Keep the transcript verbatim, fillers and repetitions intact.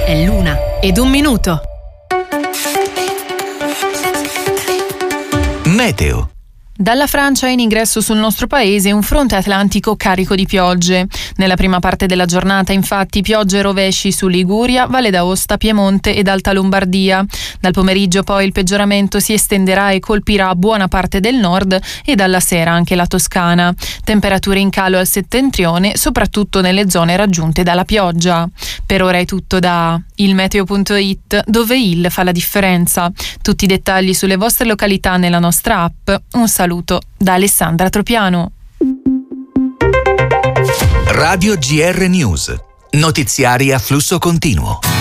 È l'una ed un minuto. Meteo. Dalla Francia in ingresso sul nostro paese un fronte atlantico carico di piogge. Nella prima parte della giornata, infatti, piogge e rovesci su Liguria, Valle d'Aosta, Piemonte ed Alta Lombardia. Dal pomeriggio poi il peggioramento si estenderà e colpirà buona parte del nord e dalla sera anche la Toscana. Temperature in calo al settentrione, soprattutto nelle zone raggiunte dalla pioggia. Per ora è tutto da il meteo punto it, dove il fa la differenza. Tutti i dettagli sulle vostre località nella nostra app. Un saluto da Alessandra Tropiano. Radio G R News. Notiziari a flusso continuo.